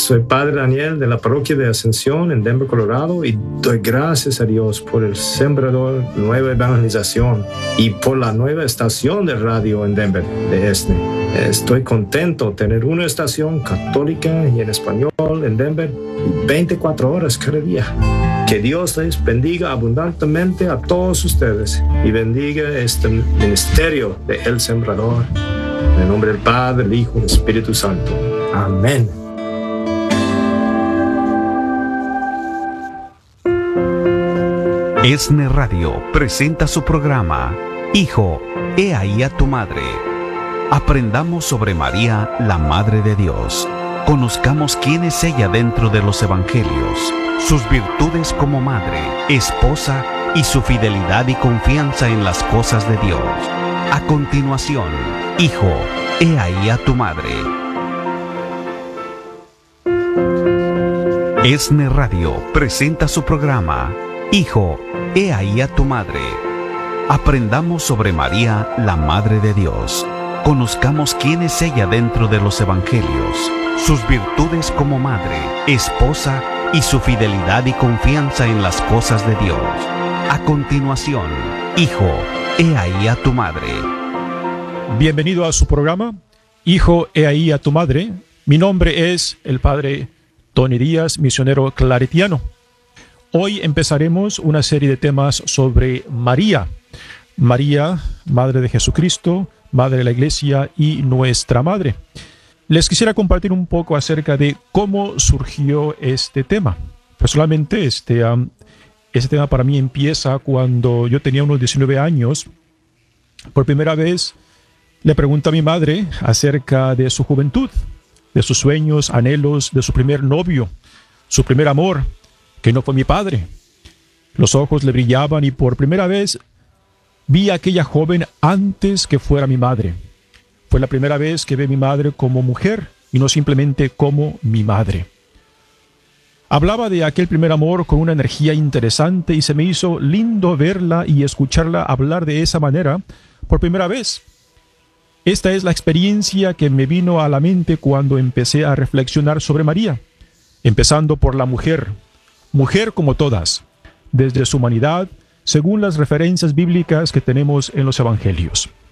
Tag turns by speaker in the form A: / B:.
A: Soy Padre Daniel de la parroquia de Ascensión en Denver, Colorado, y doy gracias a Dios por el Sembrador Nueva Evangelización y por la nueva estación de radio en Denver de ESNE. Estoy contento de tener una estación católica y en español en Denver 24 horas cada día. Que Dios les bendiga abundantemente a todos ustedes y bendiga este ministerio de El Sembrador. En el nombre del Padre, del Hijo y del Espíritu Santo. Amén.
B: ESNE Radio presenta su programa Hijo, he ahí a tu madre. Aprendamos sobre María, la Madre de Dios. Conozcamos quién es ella dentro de los Evangelios, sus virtudes como madre, esposa y su fidelidad y confianza en las cosas de Dios. A continuación, Hijo, he ahí a tu madre. ESNE Radio presenta su programa Hijo, he ahí a tu madre. Aprendamos sobre María, la Madre de Dios. Conozcamos quién es ella dentro de los Evangelios, sus virtudes como madre, esposa y su fidelidad y confianza en las cosas de Dios. A continuación, Hijo, he ahí a tu madre.
C: Bienvenido a su programa, Hijo, he ahí a tu madre. Mi nombre es el Padre Tony Díaz, misionero claretiano. Hoy empezaremos una serie de temas sobre María. María, Madre de Jesucristo, Madre de la Iglesia y nuestra Madre. Les quisiera compartir un poco acerca de cómo surgió este tema. Personalmente, este tema para mí empieza cuando yo tenía unos 19 años. Por primera vez le pregunto a mi madre acerca de su juventud, de sus sueños, anhelos, de su primer novio, su primer amor, que no fue mi padre. Los ojos le brillaban y por primera vez vi a aquella joven antes que fuera mi madre. Fue la primera vez que vi a mi madre como mujer y no simplemente como mi madre. Hablaba de aquel primer amor con una energía interesante y se me hizo lindo verla y escucharla hablar de esa manera por primera vez. Esta es la experiencia que me vino a la mente cuando empecé a reflexionar sobre María, empezando por la mujer como todas, desde su humanidad, según las referencias bíblicas que tenemos en los Evangelios.